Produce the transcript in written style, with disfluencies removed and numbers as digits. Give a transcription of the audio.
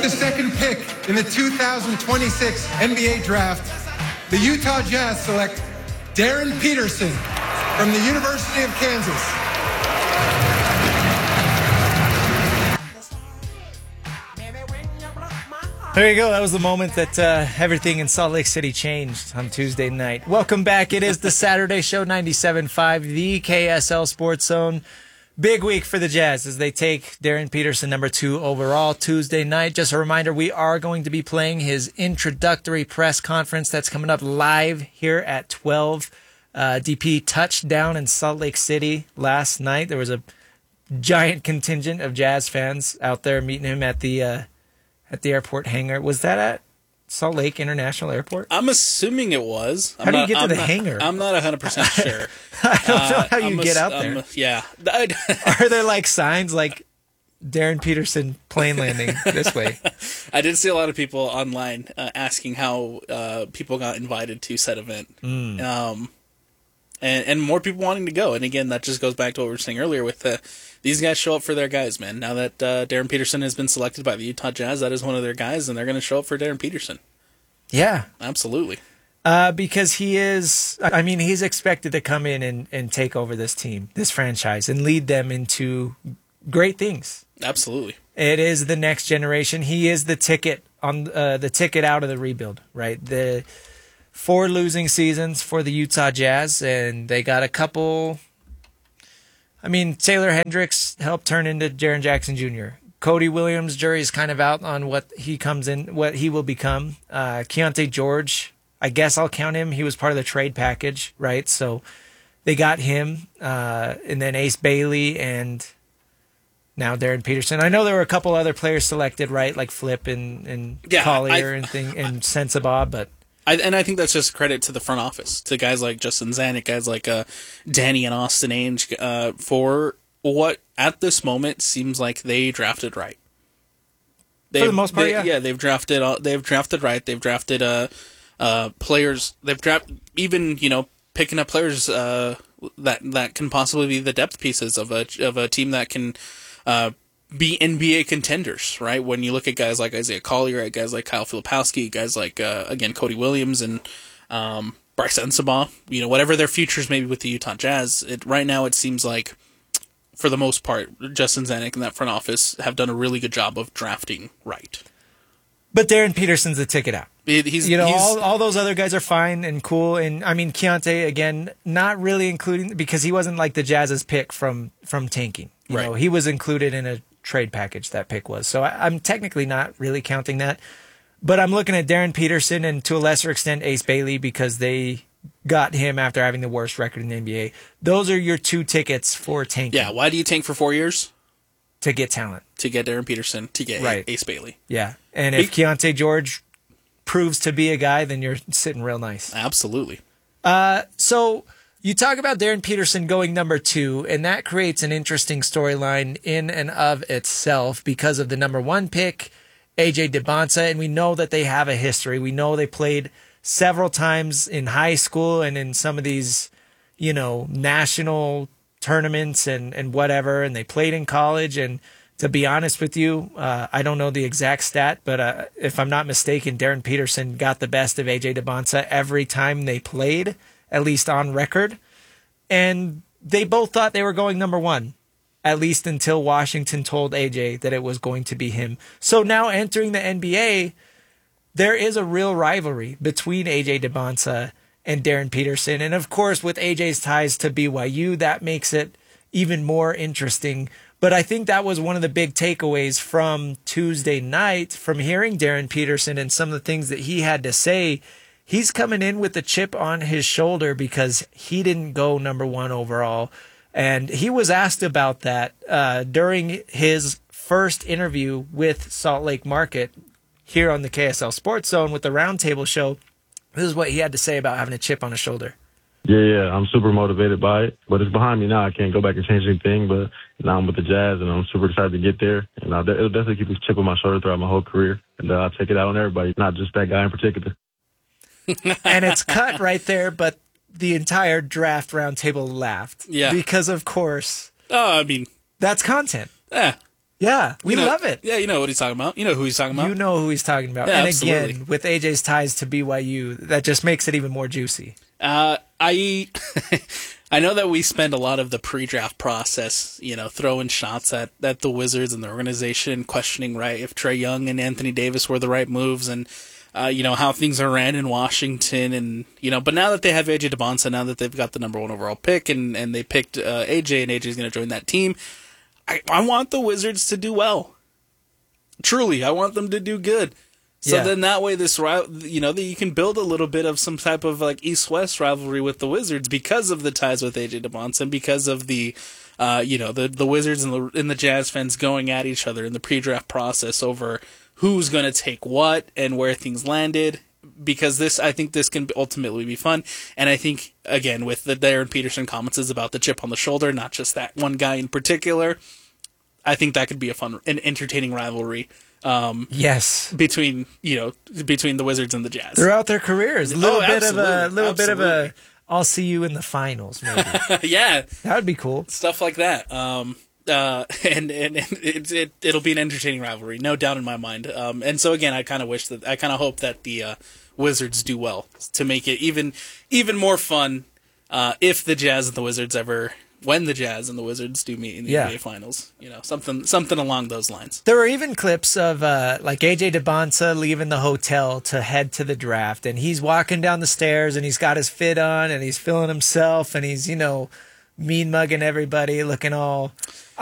the second pick in the 2026 NBA Draft, the Utah Jazz select Darren Peterson from the University of Kansas. There you go. That was the moment that everything in Salt Lake City changed on Tuesday night. Welcome back. It is the Saturday Show, 97.5, the KSL Sports Zone. Big week for the Jazz as they take Darren Peterson, number 2 overall, Tuesday night. Just a reminder, we are going to be playing his introductory press conference that's coming up live here at 12. DP touched down in Salt Lake City last night. There was a giant contingent of Jazz fans out there meeting him at the airport hangar. Was that at Salt Lake International Airport? I'm assuming it was. How do you get to the hangar? I'm not 100% sure. I don't know how you get out there. Yeah. Are there like signs like Darren Peterson plane landing this way? I did see a lot of people online asking how people got invited to said event. And more people wanting to go. And again, that just goes back to what we were saying earlier with these guys show up for their guys, man. Now that Darren Peterson has been selected by the Utah Jazz, that is one of their guys, and they're going to show up for Darren Peterson. Yeah. Absolutely. Because he's expected to come in and take over this team, this franchise, and lead them into great things. Absolutely. It is the next generation. He is the ticket on the ticket out of the rebuild, right? The 4 losing seasons for the Utah Jazz, and they got a couple. I mean, Taylor Hendricks helped turn into Jaren Jackson Jr. Cody Williams, jury's kind of out on what he will become. Keontae George, I guess I'll count him. He was part of the trade package, right? So they got him, and then Ace Bailey, and now Darren Peterson. I know there were a couple other players selected, right? Like Flip and Collier and Sensabaugh, but. I think that's just a credit to the front office, to guys like Justin Zanuck, guys like Danny and Austin Ainge, for what at this moment seems like they drafted right. For the most part, yeah, they've drafted right. They've drafted players. They've drafted even picking up players that can possibly be the depth pieces of a team that can be NBA contenders, right? When you look at guys like Isaiah Collier, at guys like Kyle Filipowski, guys like again Cody Williams and Bryce Sensabaugh, whatever their futures may be with the Utah Jazz, right now it seems like for the most part Justin Zanuck and that front office have done a really good job of drafting right. But Darren Peterson's the ticket out. He's all those other guys are fine and cool, and I mean Keontae again, not really including because he wasn't like the Jazz's pick from tanking. You know, he was included in a trade package, that pick was. So I'm technically not really counting that. But I'm looking at Darren Peterson and to a lesser extent Ace Bailey because they got him after having the worst record in the NBA. Those are your 2 tickets for tanking. Yeah, why do you tank for 4 years? To get talent. To get Darren Peterson, to get Ace Bailey. Yeah, and if Keontae George proves to be a guy, then you're sitting real nice. Absolutely. So you talk about Darren Peterson going number 2, and that creates an interesting storyline in and of itself because of the number 1 pick, AJ Dybantsa, and we know that they have a history. We know they played several times in high school and in some of these, national tournaments and whatever, and they played in college. And to be honest with you, I don't know the exact stat, but if I'm not mistaken, Darren Peterson got the best of AJ Dybantsa every time they played, at least on record. And they both thought they were going number 1, at least until Washington told AJ that it was going to be him. So now entering the NBA, there is a real rivalry between AJ Dybantsa and Darren Peterson. And of course, with AJ's ties to BYU, that makes it even more interesting. But I think that was one of the big takeaways from Tuesday night, from hearing Darren Peterson and some of the things that he had to say. He's coming in with the chip on his shoulder because he didn't go number 1 overall. And he was asked about that during his first interview with Salt Lake Market here on the KSL Sports Zone with the Roundtable Show. This is what he had to say about having a chip on his shoulder. Yeah, I'm super motivated by it, but it's behind me now. I can't go back and change anything, but now I'm with the Jazz, and I'm super excited to get there. And it'll definitely keep a chip on my shoulder throughout my whole career, and I'll take it out on everybody, not just that guy in particular. And it's cut right there, but the entire draft roundtable laughed. Yeah. Because, of course, I mean, that's content. Yeah. Yeah, we You know- love it. Yeah, you know what he's talking about. You know who he's talking about. You know who he's talking about. Yeah, And absolutely. again, with AJ's ties to BYU, that just makes it even more juicy. I I know that we spend a lot of the pre-draft process, throwing shots at the Wizards and the organization, questioning if Trae Young and Anthony Davis were the right moves, and how things are ran in Washington, and But now that they have AJ DeBonsa, now that they've got the number 1 overall pick, and they picked AJ, and AJ's going to join that team, I want the Wizards to do well. Truly, I want them to do good. So then that way, that you can build a little bit of some type of East-West rivalry with the Wizards because of the ties with AJ DeBonsa and because of the Wizards and the Jazz fans going at each other in the pre-draft process over who's going to take what and where things landed. Because I think this can ultimately be fun. And I think, again, with the Darren Peterson comments is about the chip on the shoulder, not just that one guy in particular, I think that could be a fun and entertaining rivalry. Yes, Between the Wizards and the Jazz throughout their careers, a little bit of absolutely. I'll see you in the finals, maybe. Yeah, That would be cool. stuff like that. And it'll be an entertaining rivalry, no doubt in my mind. And so again, I kind of hope that the Wizards do well to make it even more fun. If the Jazz and the Wizards when the Jazz and the Wizards do meet in the NBA Finals, something along those lines. There were even clips of AJ DeBonsa leaving the hotel to head to the draft, and he's walking down the stairs, and he's got his fit on, and he's feeling himself, and he's mean mugging everybody, looking all.